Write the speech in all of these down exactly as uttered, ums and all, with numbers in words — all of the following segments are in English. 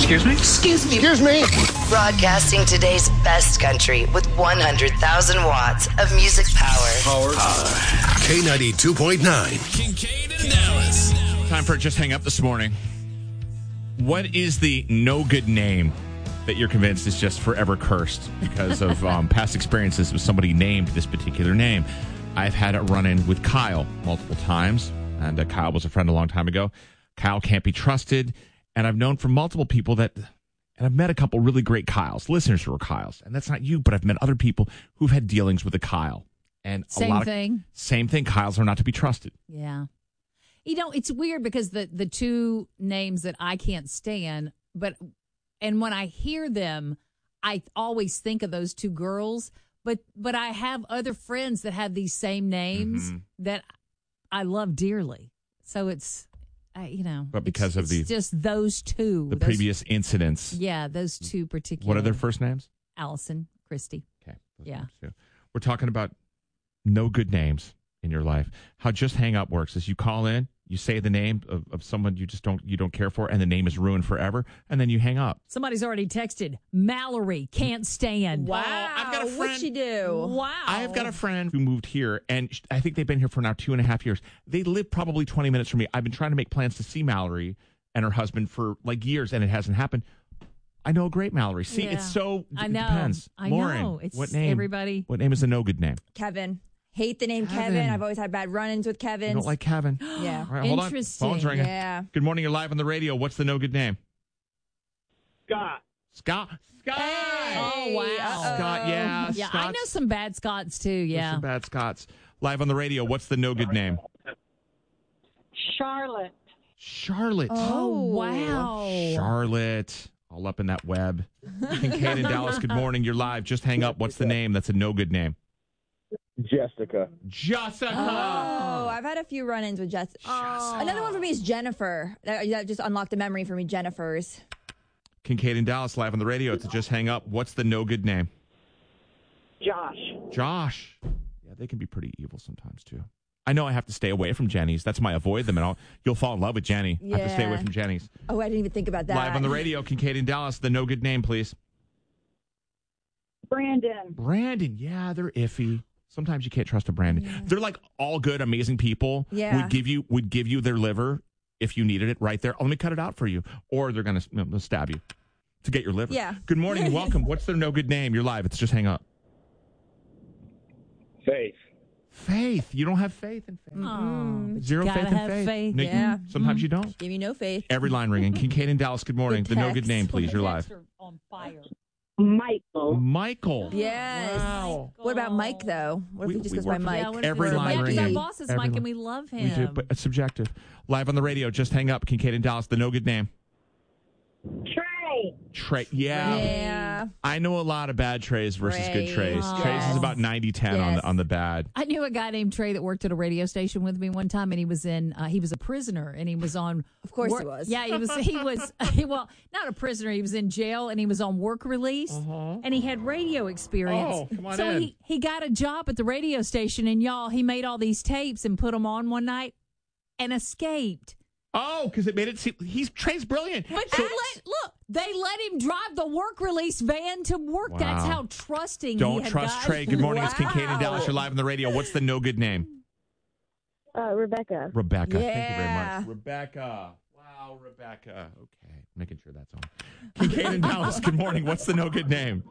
Excuse me? Excuse me. Excuse me. Broadcasting today's best country with one hundred thousand watts of music power. Power. K ninety-two point nine. Kincaid and Dallas. Time for Just Hang Up this morning. What is the no good name that you're convinced is just forever cursed because of um, past experiences with somebody named this particular name? I've had a run-in with Kyle multiple times, and uh, Kyle was a friend a long time ago. Kyle can't be trusted, and I've known from multiple people that, and I've met a couple really great Kyles, listeners who are Kyles, and that's not you, but I've met other people who've had dealings with a Kyle. And Same a lot thing. Of, same thing. Kyles are not to be trusted. Yeah. You know, it's weird because the, the two names that I can't stand, but, and when I hear them, I always think of those two girls, but, but I have other friends that have these same names mm-hmm. that I love dearly. So it's, uh, you know, but because it's, of the, it's just those two, the those, previous incidents. Yeah. Those two particular. What are their first names? Allison, Christy. Okay. Yeah. We're talking about no good names in your life. How Just Hang Up works is you call in, you say the name of, of someone you just don't you don't care for, and the name is ruined forever, and then you hang up. Somebody's already texted, Mallory, can't stand. Wow. Oh, I've got a friend. What'd she do? Wow. I've got a friend who moved here, and I think they've been here for now two and a half years. They live probably twenty minutes from me. I've been trying to make plans to see Mallory and her husband for like years, and it hasn't happened. I know a great Mallory. See, Yeah. it's so, I it know. depends. I Lauren, know. It's what name? everybody. What name is a no good name? Kevin. Hate the name Kevin. Kevin. I've always had bad run-ins with Kevin. You don't like Kevin? Yeah. All right, hold on. Interesting. Phone's ringing. Yeah. Good morning. You're live on the radio. What's the no good name? Scott. Scott. Scott. Hey. Oh, wow. Uh-oh. Scott, yeah. Yeah, I Scott's- know some bad Scots too. There's Yeah. some bad Scots. Live on the radio. What's the no good name? Charlotte. Charlotte. Oh, wow. Charlotte. All up in that web. Kincaid in Dallas, good morning. You're live. Just hang up. What's the name? That's a no good name. Jessica. Jessica. Oh, I've had a few run-ins with Jess. Oh. Another one for me is Jennifer. That, that just unlocked a memory for me, Jennifer's. Kincaid in Dallas, live on the radio. It's a Just Hang Up. What's the no good name? Josh. Josh. Yeah, they can be pretty evil sometimes, too. I know I have to stay away from Jenny's. That's my avoid them, and I'll, you'll fall in love with Jenny. I have to stay away Yeah. from Jenny's. Oh, I didn't even think about that. Live on the radio, Kincaid in Dallas. The no good name, please. Brandon. Brandon. Yeah, they're iffy. Sometimes you can't trust a Brandon. Yeah. They're like all good, amazing people. Yeah. Would give you would give you their liver if you needed it right there. Oh, let me cut it out for you. Or they're going to stab you to get your liver. Yeah. Good morning and welcome. What's their no good name? You're live. It's Just Hang Up. Faith. Faith. You don't have faith in faith. Oh, Zero gotta faith in have faith. faith. No, Yeah. Sometimes you don't. Give me no faith. Every line ringing. Kincaid in Dallas. Good morning. Good The no good text. name, please. You're live. On fire. Michael. Michael. Yes. Wow. What about Mike, though? What if We- he just we goes by work- Mike? Yeah, what if Every it's- line yeah, 'cause ringing. our boss is Every Mike line. and we love him. We do, but it's subjective. Live on the radio. Just Hang Up. Kincaid in Dallas. The no good name. Trey. Trey. Yeah. Yeah. I know a lot of bad trays versus good Trays. trays. Oh. Trays is Yes. about ninety ten on, Yes. the, on the bad. I knew a guy named Trey that worked at a radio station with me one time, and he was in. Uh, he was a prisoner, and he was on. Of course work- he was. Yeah, he was. He was. He, well, not a prisoner. He was in jail, and he was on work release, and he had radio experience. Oh, come on so in. he he got a job at the radio station, and y'all, he made all these tapes and put them on one night, and escaped. Oh, because it made it seem he's Trey's brilliant. But So- they let look. They let him drive the work release van to work. That's Wow. how trusting. don't he had trust got. Trey. Good morning. It's Kincaid in Wow. Dallas. You're live on the radio. What's the no good name? Uh, Rebecca. Rebecca. Thank you very Yeah. much. Rebecca. Wow, Rebecca. Okay, making sure that's on. Kincaid in Dallas. Good morning. What's the no good name?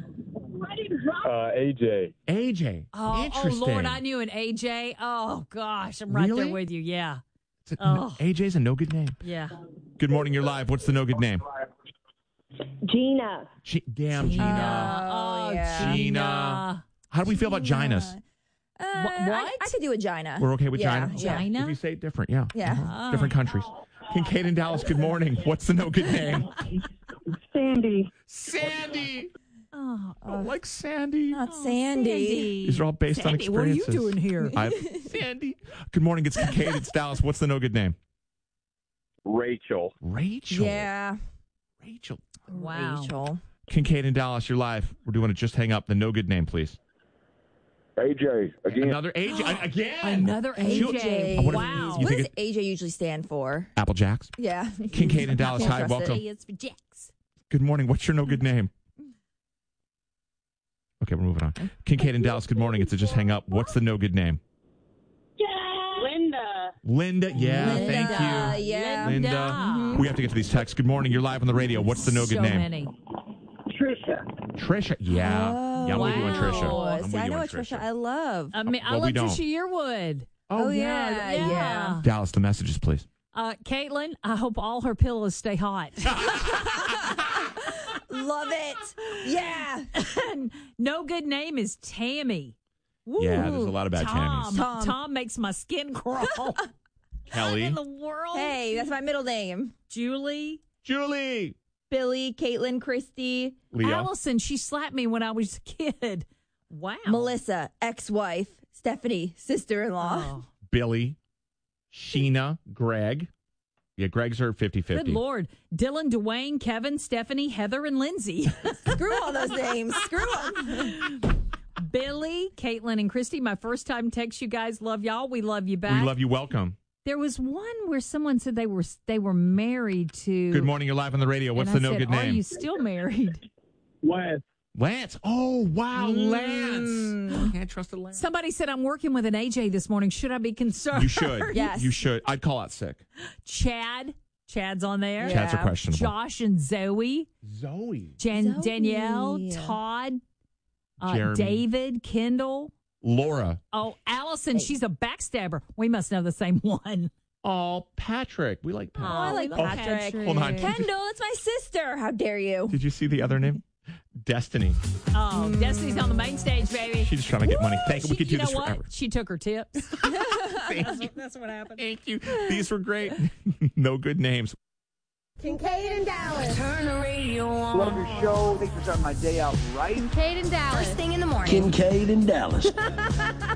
Uh, A J. A J. Oh, oh Interesting. Lord, I knew an A J. Oh gosh, I'm right Really? there with you. Yeah, It's a- Oh. A J's a no good name. yeah. Good morning. You're live. What's the no good name? Gina. G- damn, Gina. Oh, yeah. Gina. How do we feel about Ginas? Uh, Wh- what? I, I could do a Gina. We're okay with yeah, Gina? Yeah. Gina? If you say it different, yeah. Yeah. Oh. Different countries. Kincaid in Dallas, good morning. What's the no good name? Sandy. Sandy. Oh, Oh, like Sandy. Not oh, Sandy. These are all based on Sandy, what are you experiences. doing here? I've, Sandy. Good morning. It's Kincaid. It's Dallas. What's the no good name? Rachel. Rachel. Yeah. Rachel. Wow. Rachel. Kincaid in Dallas, you're live. We're doing it. Just hang up. The no good name, please. A J again. Another A J. I- Again. Another A J. A J. I wonder- Wow. You What think does A J usually stand for? Apple Jacks. Yeah. Kincaid and Dallas, Can't hi, trust it. welcome. A is for Jax. Good morning. What's your no good name? Okay, we're moving on. Kincaid and Dallas, good morning. It's a just hang up. What's the no good name? Linda. Linda. Yeah, Linda, thank you. yeah. Linda. Linda. We have to get to these texts. Good morning. You're live on the radio. What's the no good so name? Many. Trisha. Trisha. Yeah. Oh, yeah, I'm with you on wow. Trisha. I'm See, with I you know on what Trisha I love. I mean, I Well, we love don't. Trisha Yearwood. Oh, yeah, yeah. Dallas, the messages, please. Uh, Caitlin, I hope all her pillows stay hot. Love it. Yeah. No good name is Tammy. Yeah, there's a lot of bad Tom. Tammys. Tom. Tom makes my skin crawl. Kelly. In the world. Hey, that's my middle name. Julie. Julie. Billy, Caitlin, Christy, Leo. Allison, she slapped me when I was a kid. Wow. Melissa, ex-wife, Stephanie, sister-in-law. Oh, Billy. Sheena. Greg. Yeah, Greg's are fifty-fifty. good Lord. Dylan, Dwayne, Kevin, Stephanie, Heather, and Lindsay. Screw all those names. Screw them. Billy, Caitlin, and Christy, my first time text you guys. Love y'all. We love you back. We love you. Welcome. There was one where someone said they were they were married to. Good morning. You're live on the radio. What's and the I no said, good Are name? you still married? Lance. Lance. Oh, wow. Mm. Lance. Can't trust a Lance. Somebody said I'm working with an A J this morning. Should I be concerned? You should. Yes. You should. I'd call out sick. Chad. Chad's on there. Yeah. Chats are questionable. Josh and Zoe. Zoe. Jan- Zoe. Danielle. Todd. Uh, Jeremy. David. Kendall. Laura. Oh, Allison. She's a backstabber. We must know the same one. Oh, Patrick. We like Patrick. Oh, I like we love Patrick. Hold on. Kendall, it's my sister. How dare you? Did you see the other name? Destiny. Oh, Destiny's on the main stage, baby. She's just trying to get money. Thank you. We She- could do you know this what? forever. She took her tips. Thank you. That's what happened. Thank you. These were great. No good names. Kincaid and Dallas. Turn the radio on. Love your show. Thanks for starting my day out right. Kincaid and Dallas. First thing in the morning. Kincaid and Dallas.